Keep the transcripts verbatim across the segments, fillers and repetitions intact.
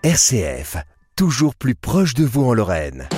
R C F, toujours plus proche de vous en Lorraine.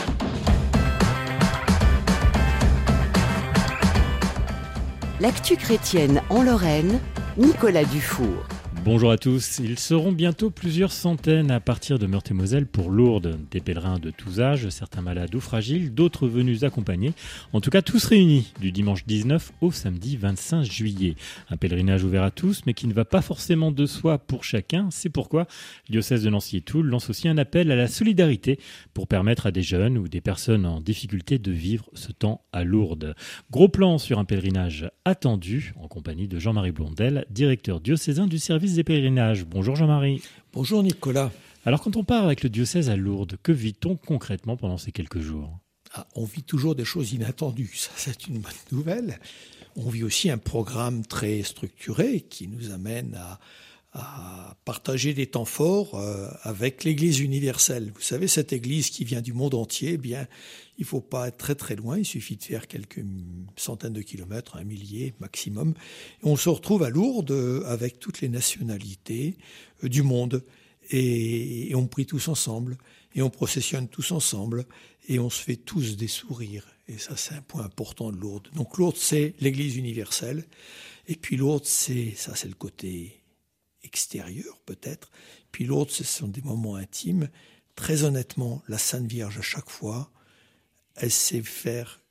L'actu chrétienne en Lorraine, Nicolas Dufour. Bonjour à tous, ils seront bientôt plusieurs centaines à partir de Meurthe-et-Moselle pour Lourdes. Des pèlerins de tous âges, certains malades ou fragiles, d'autres venus accompagnés. En tout cas, tous réunis du dimanche dix-neuf au samedi vingt-cinq juillet. Un pèlerinage ouvert à tous, mais qui ne va pas forcément de soi pour chacun. C'est pourquoi le diocèse de Nancy et Toul lance aussi un appel à la solidarité pour permettre à des jeunes ou des personnes en difficulté de vivre ce temps à Lourdes. Gros plan sur un pèlerinage attendu, en compagnie de Jean-Marie Blondel, directeur diocésain du service des pèlerinages. Bonjour Jean-Marie. Bonjour Nicolas. Alors quand on part avec le diocèse à Lourdes, que vit-on concrètement pendant ces quelques jours ? Ah, on vit toujours des choses inattendues, ça c'est une bonne nouvelle. On vit aussi un programme très structuré qui nous amène à, à partager des temps forts euh, avec l'Église universelle. Vous savez, cette Église qui vient du monde entier, eh bien, il ne faut pas être très très loin, il suffit de faire quelques centaines de kilomètres, un millier maximum. Et on se retrouve à Lourdes avec toutes les nationalités du monde. Et, et on prie tous ensemble, et on processionne tous ensemble, et on se fait tous des sourires. Et ça, c'est un point important de Lourdes. Donc Lourdes, c'est l'Église universelle. Et puis Lourdes, c'est ça, c'est le côté extérieur peut-être. Puis Lourdes, ce sont des moments intimes. Très honnêtement, la Sainte Vierge, à chaque fois, elle sait faire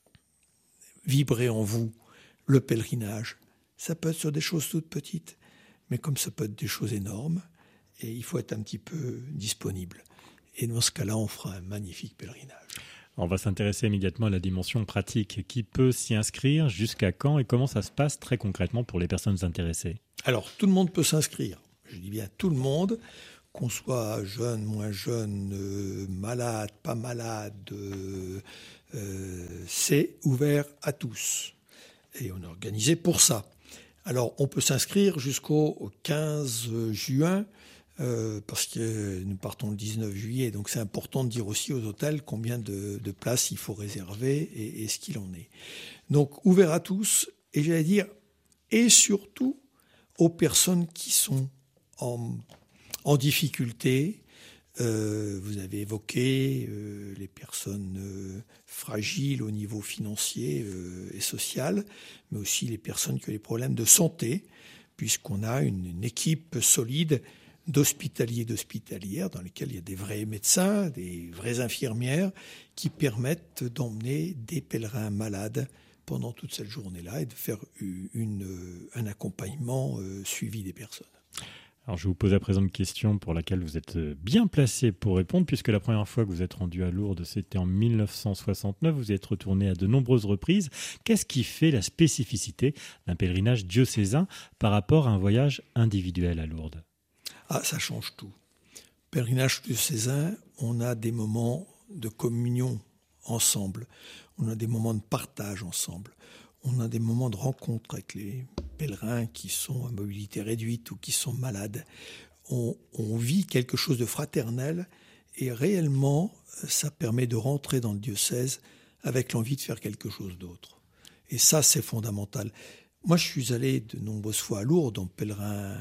vibrer en vous le pèlerinage. Ça peut être sur des choses toutes petites, mais comme ça peut être des choses énormes, et il faut être un petit peu disponible. Et dans ce cas-là, on fera un magnifique pèlerinage. On va s'intéresser immédiatement à la dimension pratique. Qui peut s'y inscrire, jusqu'à quand et comment ça se passe très concrètement pour les personnes intéressées ? Alors, tout le monde peut s'inscrire. Je dis bien tout le monde, qu'on soit jeune, moins jeune, euh, malade, pas malade, euh, euh, c'est ouvert à tous. Et on est organisé pour ça. Alors, on peut s'inscrire jusqu'au quinze juin, euh, parce que nous partons le dix-neuf juillet. Donc, c'est important de dire aussi aux hôtels combien de, de places il faut réserver et, et ce qu'il en est. Donc, ouvert à tous, et j'allais dire, et surtout aux personnes qui sont en, en difficulté. Euh, vous avez évoqué euh, les personnes euh, fragiles au niveau financier euh, et social, mais aussi les personnes qui ont des problèmes de santé, puisqu'on a une, une équipe solide d'hospitaliers et d'hospitalières dans lesquels il y a des vrais médecins, des vraies infirmières qui permettent d'emmener des pèlerins malades pendant toute cette journée-là et de faire une, un accompagnement euh, suivi des personnes. Alors je vous pose à présent une question pour laquelle vous êtes bien placé pour répondre, puisque la première fois que vous êtes rendu à Lourdes, c'était en dix-neuf cent soixante-neuf, vous y êtes retourné à de nombreuses reprises. Qu'est-ce qui fait la spécificité d'un pèlerinage diocésain par rapport à un voyage individuel à Lourdes ? Ah, ça change tout. Pèlerinage diocésain, on a des moments de communion ensemble, on a des moments de partage ensemble, on a des moments de rencontre avec les pèlerins qui sont à mobilité réduite ou qui sont malades. On, on vit quelque chose de fraternel et réellement, ça permet de rentrer dans le diocèse avec l'envie de faire quelque chose d'autre. Et ça, c'est fondamental. Moi, je suis allé de nombreuses fois à Lourdes en pèlerin,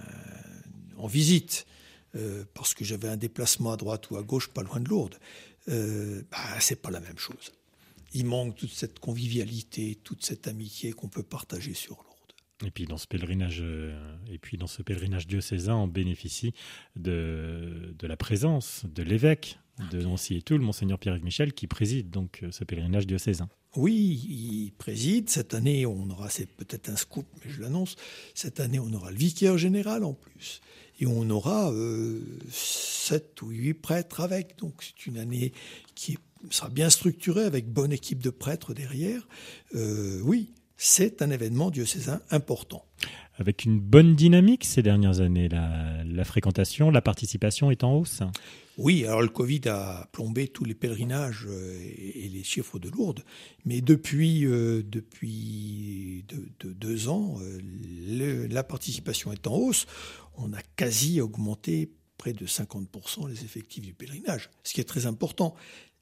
en visite, euh, parce que j'avais un déplacement à droite ou à gauche, pas loin de Lourdes. Euh, bah, c'est pas la même chose. Il manque toute cette convivialité, toute cette amitié qu'on peut partager sur Lourdes. Et puis dans ce pèlerinage, euh, et puis dans ce pèlerinage diocésain, on bénéficie de, de la présence de l'évêque de Nancy et Toul, Monseigneur Pierre-Yves Michel, qui préside donc ce pèlerinage diocésain. Oui, il préside. Cette année, on aura, c'est peut-être un scoop, mais je l'annonce, cette année, on aura le vicaire général en plus. Et on aura euh, sept ou huit prêtres avec. Donc c'est une année qui sera bien structurée, avec bonne équipe de prêtres derrière. Euh, oui, c'est un événement diocésain important. Avec une bonne dynamique ces dernières années, la, la fréquentation, la participation est en hausse. Oui, alors le Covid a plombé tous les pèlerinages et les chiffres de Lourdes, mais depuis, euh, depuis deux, deux, deux ans, euh, le, la participation est en hausse. On a quasi augmenté près de cinquante pour cent les effectifs du pèlerinage, ce qui est très important.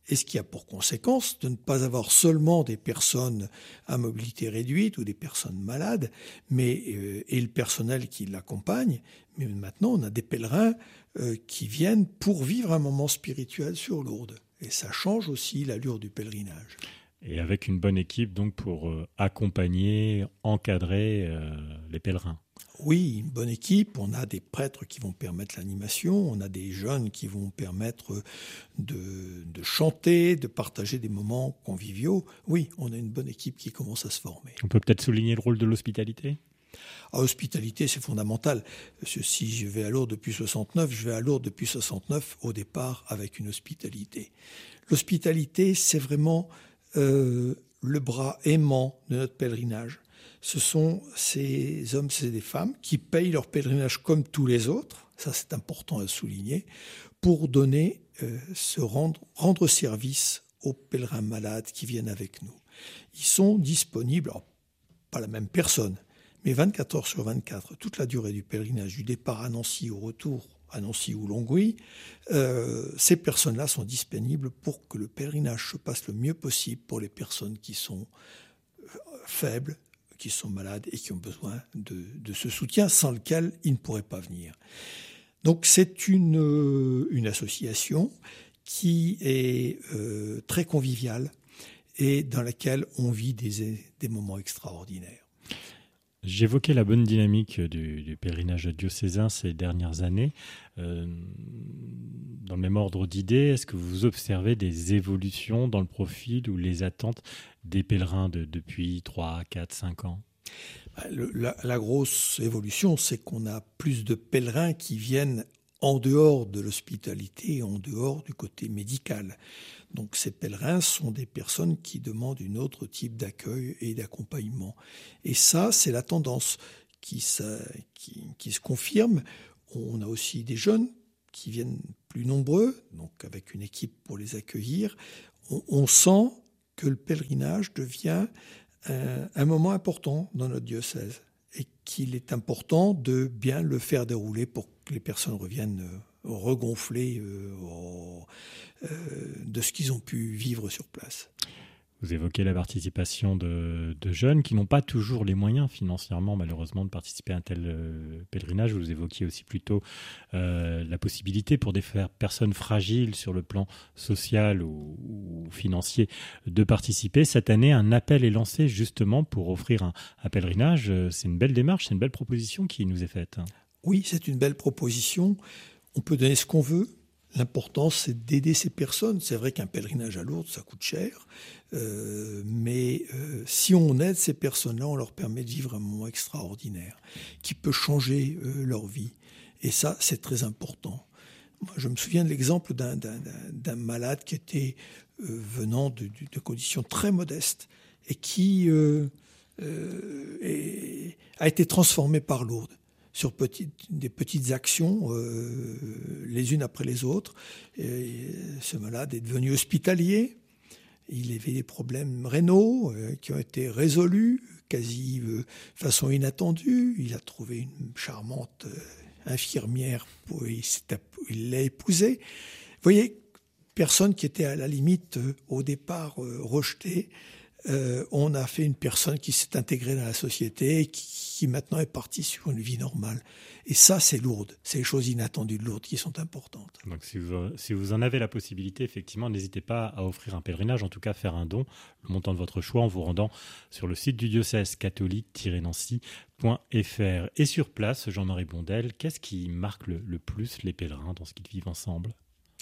et ce qui a pour conséquence de ne pas avoir seulement des personnes à mobilité réduite ou des personnes malades, mais euh, et le personnel qui l'accompagne, mais maintenant on a des pèlerins euh, qui viennent pour vivre un moment spirituel sur Lourdes. Et ça change aussi l'allure du pèlerinage. Et avec une bonne équipe donc pour euh, accompagner, encadrer euh, les pèlerins. Oui, une bonne équipe. On a des prêtres qui vont permettre l'animation. On a des jeunes qui vont permettre de, de chanter, de partager des moments conviviaux. Oui, on a une bonne équipe qui commence à se former. On peut peut-être souligner le rôle de l'hospitalité ? Ah, l'hospitalité, c'est fondamental. Si je vais à Lourdes depuis soixante-neuf, je vais à Lourdes depuis soixante-neuf au départ avec une hospitalité. L'hospitalité, c'est vraiment euh, le bras aimant de notre pèlerinage. Ce sont ces hommes, ces des femmes qui payent leur pèlerinage comme tous les autres, ça c'est important à souligner, pour donner, euh, se rendre, rendre service aux pèlerins malades qui viennent avec nous. Ils sont disponibles, alors, pas la même personne, mais vingt-quatre heures sur vingt-quatre, toute la durée du pèlerinage, du départ à Nancy au retour à Nancy ou Longwy, euh, ces personnes-là sont disponibles pour que le pèlerinage se passe le mieux possible pour les personnes qui sont faibles, qui sont malades et qui ont besoin de, de ce soutien sans lequel ils ne pourraient pas venir. Donc c'est une, une association qui est euh, très conviviale et dans laquelle on vit des, des moments extraordinaires. J'évoquais la bonne dynamique du, du pèlerinage diocésain ces dernières années. Euh, dans le même ordre d'idées, est-ce que vous observez des évolutions dans le profil ou les attentes des pèlerins de, depuis trois, quatre, cinq ans ? Le, la, la grosse évolution, c'est qu'on a plus de pèlerins qui viennent en dehors de l'hospitalité, en dehors du côté médical. Donc ces pèlerins sont des personnes qui demandent un autre type d'accueil et d'accompagnement. Et ça, c'est la tendance qui, ça, qui, qui se confirme. On a aussi des jeunes qui viennent plus nombreux, donc avec une équipe pour les accueillir. On, on sent que le pèlerinage devient un, un moment important dans notre diocèse et qu'il est important de bien le faire dérouler pour que les personnes reviennent regonflées euh, au, euh, de ce qu'ils ont pu vivre sur place. Vous évoquez la participation de, de jeunes qui n'ont pas toujours les moyens financièrement, malheureusement, de participer à un tel euh, pèlerinage. Vous évoquiez aussi plutôt euh, la possibilité pour des personnes fragiles sur le plan social ou, ou financier de participer. Cette année, un appel est lancé justement pour offrir un, un pèlerinage. C'est une belle démarche, c'est une belle proposition qui nous est faite. Oui, c'est une belle proposition. On peut donner ce qu'on veut. L'important, c'est d'aider ces personnes. C'est vrai qu'un pèlerinage à Lourdes, ça coûte cher. Euh, mais euh, si on aide ces personnes-là, on leur permet de vivre un moment extraordinaire qui peut changer euh, leur vie. Et ça, c'est très important. Moi, je me souviens de l'exemple d'un, d'un, d'un malade qui était euh, venant de, de, de conditions très modestes et qui euh, euh, est, a été transformé par Lourdes sur petite, des petites actions, euh, les unes après les autres. Et ce malade est devenu hospitalier. Il avait des problèmes rénaux euh, qui ont été résolus quasi de euh, façon inattendue. Il a trouvé une charmante euh, infirmière, pour, il, il l'a épousée. Vous voyez, personne qui était à la limite euh, au départ euh, rejetée. Euh, on a fait une personne qui s'est intégrée dans la société et qui, qui maintenant est partie sur une vie normale. Et ça, c'est Lourdes. C'est les choses inattendues de Lourdes qui sont importantes. Donc, si vous, si vous en avez la possibilité, effectivement, n'hésitez pas à offrir un pèlerinage, en tout cas faire un don, le montant de votre choix, en vous rendant sur le site du diocèse catholique tiret nancy point f r. Et sur place, Jean-Marie Blondel, qu'est-ce qui marque le, le plus les pèlerins dans ce qu'ils vivent ensemble ?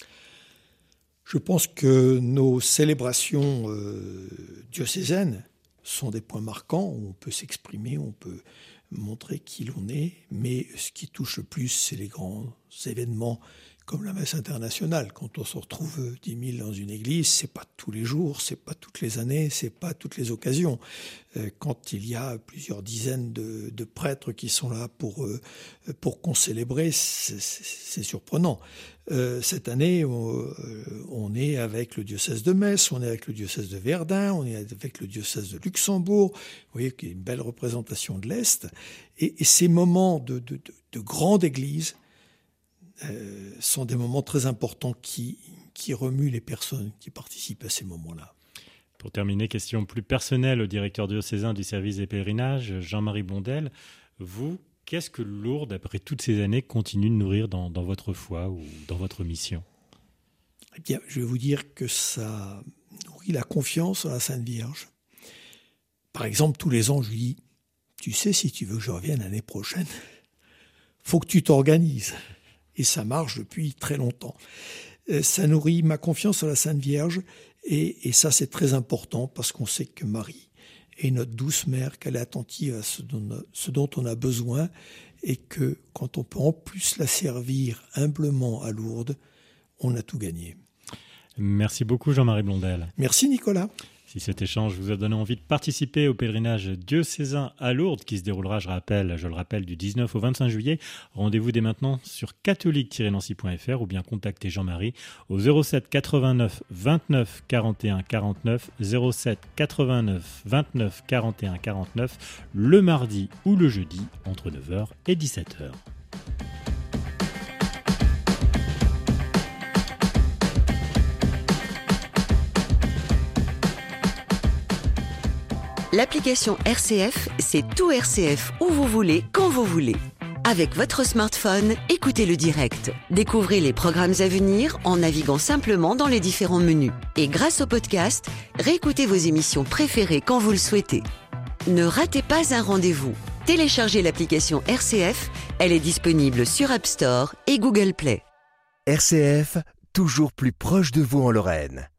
Je pense que nos célébrations euh, diocésaines sont des points marquants où on peut s'exprimer, on peut montrer qui l'on est, mais ce qui touche le plus, c'est les grands événements comme la messe internationale. Quand on se retrouve dix mille dans une église, c'est pas tous les jours, c'est pas toutes les années, c'est pas toutes les occasions. Quand il y a plusieurs dizaines de, de prêtres qui sont là pour pour qu'on célébrer, c'est, c'est, c'est surprenant. Euh, cette année, on, on est avec le diocèse de Metz, on est avec le diocèse de Verdun, on est avec le diocèse de Luxembourg. Vous voyez qu'il y a une belle représentation de l'Est. Et, et ces moments de, de, de, de grande église, Euh, sont des moments très importants qui, qui remue les personnes qui participent à ces moments-là. Pour terminer, question plus personnelle au directeur diocésain du service des pèlerinages, Jean-Marie Blondel. Vous, qu'est-ce que Lourdes, après toutes ces années, continue de nourrir dans, dans votre foi ou dans votre mission ? Eh bien, je vais vous dire que ça nourrit la confiance en la Sainte Vierge. Par exemple, tous les ans, je lui dis, tu sais, si tu veux que je revienne l'année prochaine, faut que tu t'organises. Et ça marche depuis très longtemps. Ça nourrit ma confiance en la Sainte Vierge. Et, et ça, c'est très important parce qu'on sait que Marie est notre douce mère, qu'elle est attentive à ce dont, ce dont on a besoin et que quand on peut en plus la servir humblement à Lourdes, on a tout gagné. Merci beaucoup Jean-Marie Blondel. Merci Nicolas. Si cet échange vous a donné envie de participer au pèlerinage diocésain à Lourdes, qui se déroulera, je, rappelle, je le rappelle, du dix-neuf au vingt-cinq juillet, rendez-vous dès maintenant sur catholique tiret nancy point f r ou bien contactez Jean-Marie au zéro sept quatre-vingt-neuf vingt-neuf quarante et un quarante-neuf, zéro sept quatre-vingt-neuf vingt-neuf quarante et un quarante-neuf, le mardi ou le jeudi entre neuf heures et dix-sept heures. L'application R C F, c'est tout R C F où vous voulez, quand vous voulez. Avec votre smartphone, écoutez le direct. Découvrez les programmes à venir en naviguant simplement dans les différents menus. Et grâce au podcast, réécoutez vos émissions préférées quand vous le souhaitez. Ne ratez pas un rendez-vous. Téléchargez l'application R C F, elle est disponible sur App Store et Google Play. R C F, toujours plus proche de vous en Lorraine.